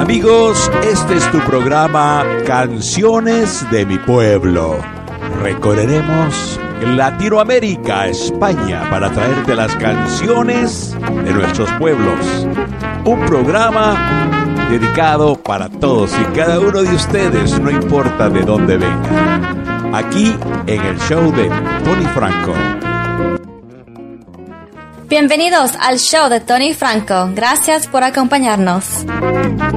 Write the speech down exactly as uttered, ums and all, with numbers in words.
Amigos, este es tu programa Canciones de mi Pueblo. Recorreremos Latinoamérica, España, para traerte las canciones de nuestros pueblos. Un programa dedicado para todos y cada uno de ustedes, no importa de dónde vengan. Aquí en el show de Tony Franco. Bienvenidos al show de Tony Franco. Gracias por acompañarnos.